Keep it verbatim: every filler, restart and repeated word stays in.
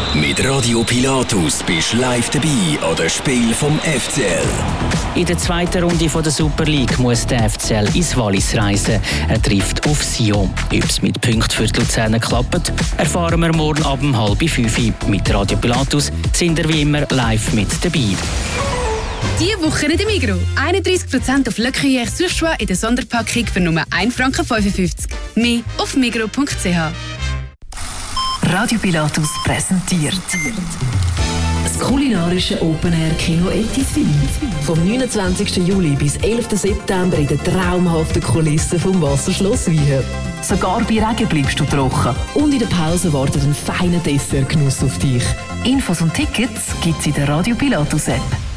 Mit Radio Pilatus bist du live dabei an dem Spiel vom F C L. In der zweiten Runde der Super League muss der F C L ins Wallis reisen. Er trifft auf Sion. Ob es mit Punkten für die Luzerner klappt, erfahren wir morgen ab um halb fünf. Mit Radio Pilatus sind wir wie immer live mit dabei. Diese Woche in der Migros. einunddreißig Prozent auf Le Cuillère Surchoix in der Sonderpackung für nur ein Franken fünfundfünfzig. Mehr auf migros punkt c h. Radio Pilatus präsentiert das kulinarische Open-Air-Kino Etiswil. Vom neunundzwanzigsten Juli bis elften September in der traumhaften Kulisse vom Wasserschloss Wieher. Sogar bei Regen bleibst du trocken. Und in der Pause wartet ein feiner Dessertgenuss auf dich. Infos und Tickets gibt's in der Radio Pilatus App.